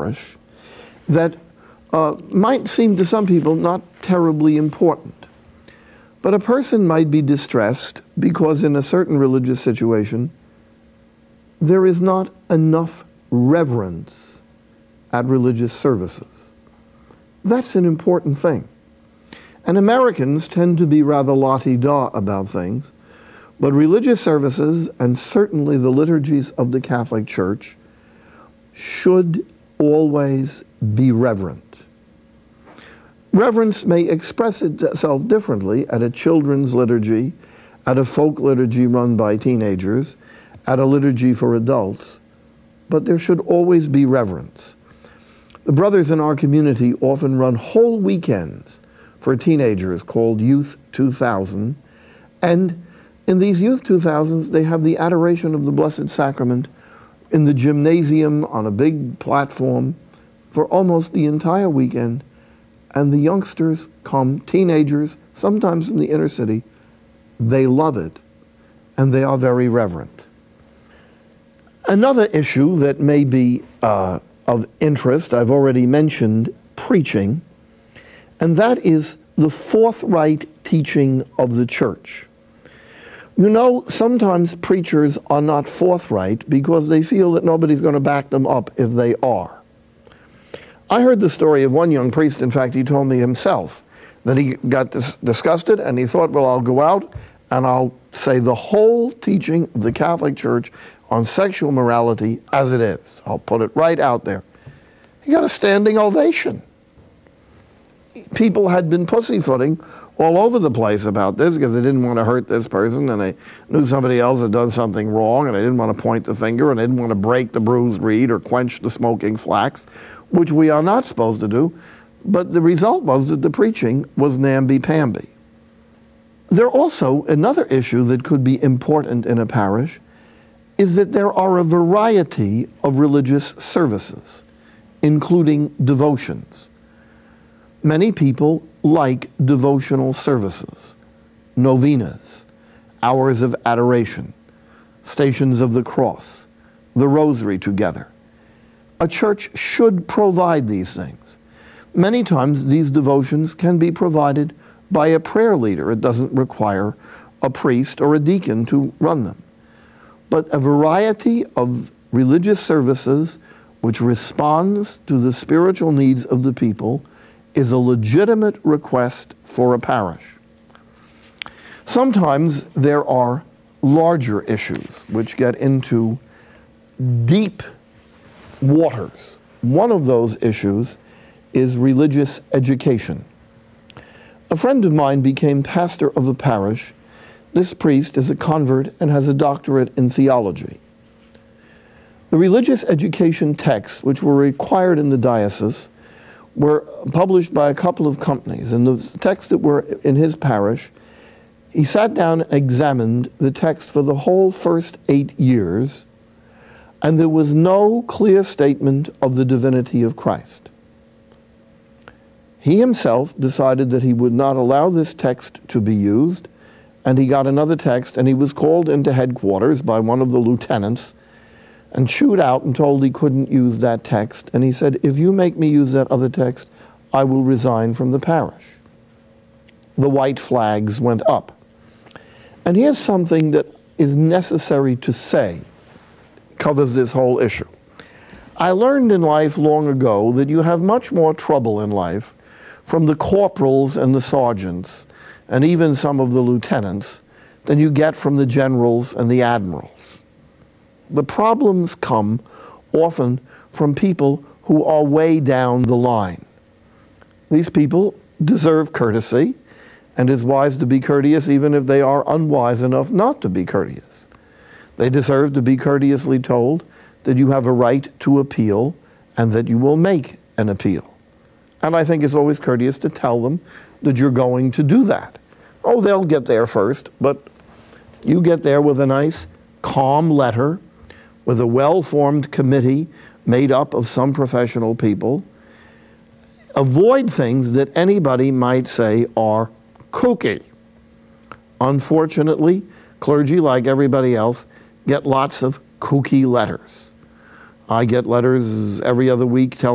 parish that might seem to some people not terribly important. But a person might be distressed because in a certain religious situation, there is not enough reverence at religious services. That's an important thing. And Americans tend to be rather la-ti-da about things, but religious services, and certainly the liturgies of the Catholic Church, should always be reverent. Reverence may express itself differently at a children's liturgy, at a folk liturgy run by teenagers, at a liturgy for adults, but there should always be reverence. The brothers in our community often run whole weekends for teenagers called Youth 2000, and in these Youth 2000s, they have the adoration of the Blessed Sacrament in the gymnasium on a big platform for almost the entire weekend. And the youngsters come, teenagers, sometimes in the inner city, they love it, and they are very reverent. Another issue that may be of interest, I've already mentioned preaching, and that is the forthright teaching of the church. You know, sometimes preachers are not forthright because they feel that nobody's going to back them up if they are. I heard the story of one young priest, in fact, he told me himself, that he got disgusted and he thought, well, I'll go out and I'll say the whole teaching of the Catholic Church on sexual morality as it is. I'll put it right out there. He got a standing ovation. People had been pussyfooting all over the place about this because they didn't want to hurt this person and they knew somebody else had done something wrong and they didn't want to point the finger and they didn't want to break the bruised reed or quench the smoking flax, which we are not supposed to do, but the result was that the preaching was namby-pamby. There also, another issue that could be important in a parish is that there are a variety of religious services, including devotions. Many people like devotional services, novenas, hours of adoration, stations of the cross, the rosary together. A church should provide these things. Many times these devotions can be provided by a prayer leader. It doesn't require a priest or a deacon to run them. But a variety of religious services which responds to the spiritual needs of the people is a legitimate request for a parish. Sometimes there are larger issues which get into deep waters. One of those issues is religious education. A friend of mine became pastor of a parish. This priest is a convert and has a doctorate in theology. The religious education texts which were required in the diocese were published by a couple of companies, and the texts that were in his parish, he sat down and examined the text for the whole first 8 years, and there was no clear statement of the divinity of Christ. He himself decided that he would not allow this text to be used, and he got another text, and he was called into headquarters by one of the lieutenants and chewed out and told he couldn't use that text. And he said, if you make me use that other text, I will resign from the parish. The white flags went up. And here's something that is necessary to say, covers this whole issue. I learned in life long ago that you have much more trouble in life from the corporals and the sergeants and even some of the lieutenants than you get from the generals and the admirals. The problems come often from people who are way down the line. These people deserve courtesy, and it's wise to be courteous even if they are unwise enough not to be courteous. They deserve to be courteously told that you have a right to appeal and that you will make an appeal. And I think it's always courteous to tell them that you're going to do that. Oh, they'll get there first, but you get there with a nice, calm letter, with a well-formed committee made up of some professional people. Avoid things that anybody might say are kooky. Unfortunately, clergy, like everybody else, get lots of kooky letters. I get letters every other week telling